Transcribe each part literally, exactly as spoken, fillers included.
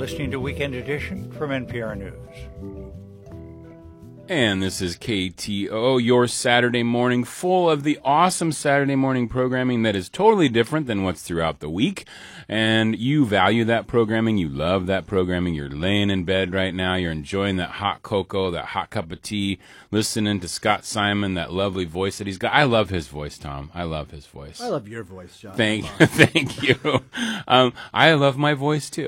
listening to Weekend Edition from N P R News. And this is K T O O, your Saturday morning, full of the awesome Saturday morning programming that is totally different than what's throughout the week. And you value that programming. You love that programming. You're laying in bed right now. You're enjoying that hot cocoa, that hot cup of tea, listening to Scott Simon, that lovely voice that he's got. I love his voice, Tom. I love his voice. I love your voice, John. Thank, thank you. Um, I love my voice, too.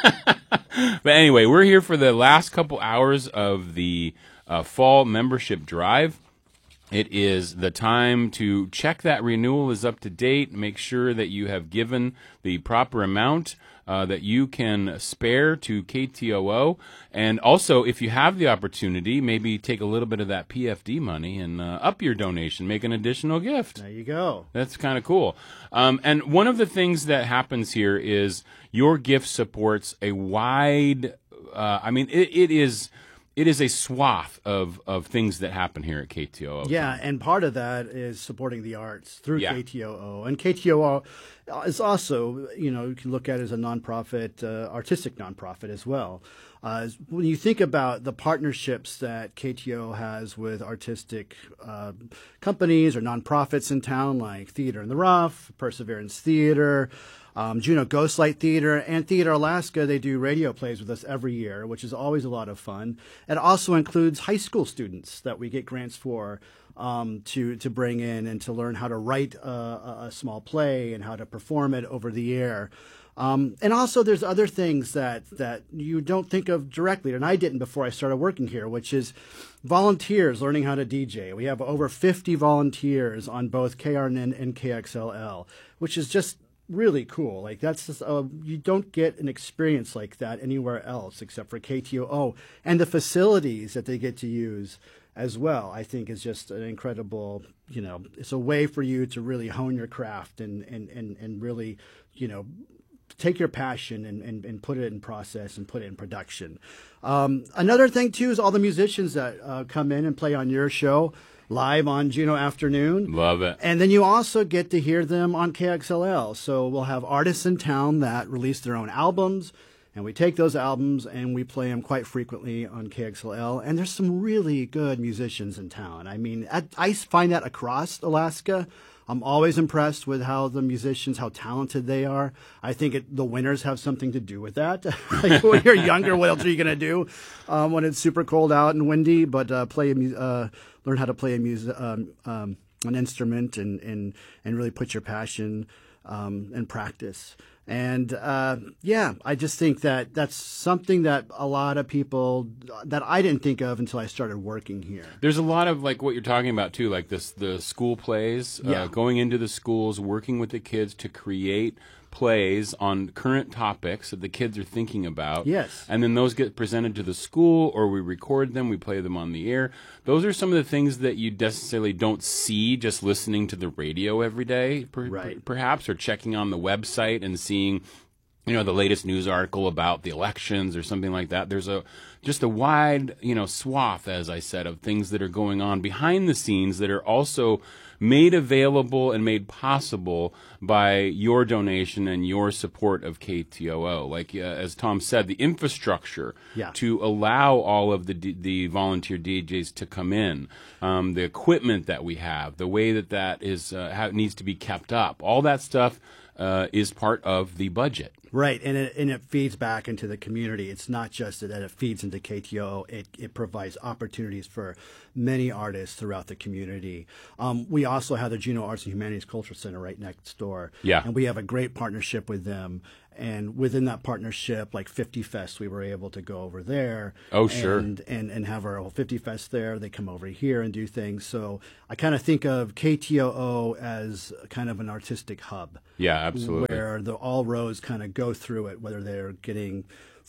But anyway, we're here for the last couple hours of the Uh, fall membership drive. It is the time to check that renewal is up to date. Make sure that you have given the proper amount uh, that you can spare to K T O O. And also, if you have the opportunity, maybe take a little bit of that P F D money and uh, up your donation, make an additional gift. There you go. That's kind of cool. Um, and one of the things that happens here is your gift supports a wide, uh, I mean, it, it is... It is a swath of, of things that happen here at K T O O. Yeah, and part of that is supporting the arts through yeah. K T O O. And K T O O is also, you know, you can look at it as a nonprofit, uh, artistic nonprofit as well. Uh, when you think about the partnerships that K T O O has with artistic uh, companies or nonprofits in town, like Theater in the Rough, Perseverance Theater, Um, Juneau Ghostlight Theater, and Theater Alaska, they do radio plays with us every year, which is always a lot of fun. It also includes high school students that we get grants for um, to to bring in and to learn how to write a, a small play and how to perform it over the air. Um, and also there's other things that, that you don't think of directly, and I didn't before I started working here, which is volunteers learning how to D J. We have over fifty volunteers on both K R N N and K X L L, which is just really cool. Like that's just, uh, you don't get an experience like that anywhere else except for K T O O, and the facilities that they get to use as well. I think is just an incredible, you know, it's a way for you to really hone your craft and and and, and really, you know, take your passion and, and, and put it in process and put it in production. Um, another thing too is all the musicians that uh, come in and play on your show live on Juneau Afternoon. Love it. And then you also get to hear them on K X L L. So we'll have artists in town that release their own albums, and we take those albums and we play them quite frequently on K X L L. And there's some really good musicians in town. I mean, I, I find that across Alaska. I'm always impressed with how the musicians, how talented they are. I think it, the winters have something to do with that. Like when you're younger, what else are you going to do um, when it's super cold out and windy? But uh, play, uh, learn how to play a music, um, um, an instrument, and, and and really put your passion um, and practice. And uh, yeah, I just think that that's something that a lot of people that I didn't think of until I started working here. There's a lot of like what you're talking about too, like this the school plays, yeah. uh, going into the schools, working with the kids to create plays on current topics that the kids are thinking about. Yes. And then those get presented to the school, or we record them, we play them on the air. Those are some of the things that you necessarily don't see just listening to the radio every day, per, right. per, perhaps, or checking on the website and seeing, you know, the latest news article about the elections or something like that. There's a just a wide, you know, swath, as I said, of things that are going on behind the scenes that are also made available and made possible by your donation and your support of K T O O. Like, uh, as Tom said, the infrastructure yeah. to allow all of the D- the volunteer D Js to come in, um, the equipment that we have, the way that that is uh, how it needs to be kept up, all that stuff uh, is part of the budget. Right, and it, and it feeds back into the community. It's not just that it feeds into K T O O. It, it provides opportunities for many artists throughout the community. Um, we also have the Juneau Arts and Humanities Cultural Center right next door. Yeah. And we have a great partnership with them. And within that partnership, like fifty Fest, we were able to go over there. Oh, sure. And, and, and have our whole fifty Fest there. They come over here and do things. So I kind of think of K T O O as kind of an artistic hub. Yeah, absolutely. Where the all roads kind of go through it, whether they're getting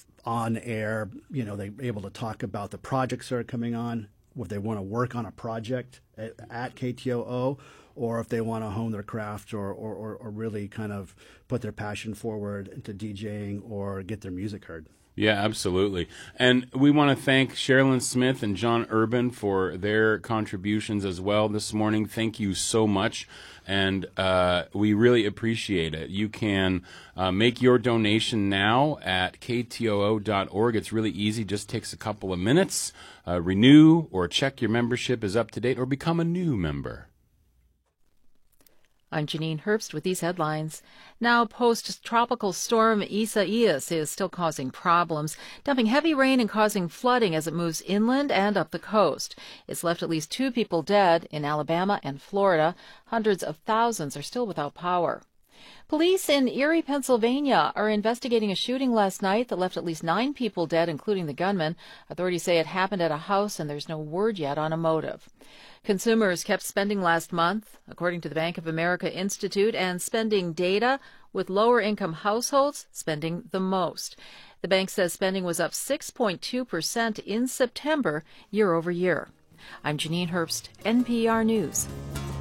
on air, you know, they're able to talk about the projects that are coming on, if they want to work on a project at, at K T O O, or if they want to hone their craft or, or, or, or really kind of put their passion forward into DJing or get their music heard. Yeah, absolutely. And we want to thank Sherilyn Smith and John Urban for their contributions as well this morning. Thank you so much. And uh, we really appreciate it. You can uh, make your donation now at K T O O dot org. It's really easy, just takes a couple of minutes. Uh, renew or check your membership is up to date or become a new member. I'm Janine Herbst with these headlines. Now, post-tropical storm Isaias is still causing problems, dumping heavy rain and causing flooding as it moves inland and up the coast. It's left at least two people dead in Alabama and Florida. Hundreds of thousands are still without power. Police in Erie, Pennsylvania are investigating a shooting last night that left at least nine people dead, including the gunman. Authorities say it happened at a house, and there's no word yet on a motive. Consumers kept spending last month, according to the Bank of America Institute, and spending data, with lower-income households spending the most. The bank says spending was up six point two percent in September, year over year. I'm Janine Herbst, N P R News.